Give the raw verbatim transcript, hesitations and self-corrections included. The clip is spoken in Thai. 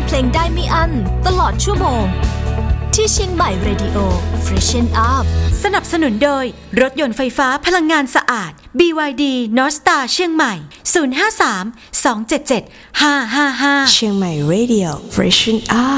เพลงได้ไม่อั้นตลอดชั่วโมงที่เชียงใหม่ Radio Freshen Up สนับสนุนโดยรถยนต์ไฟฟ้าพลังงานสะอาด บี วาย ดี North Star เชียงใหม่ ศูนย์ ห้า สาม สอง เจ็ด เจ็ด ห้า ห้า ห้าเชียงใหม่ Radio Freshen Up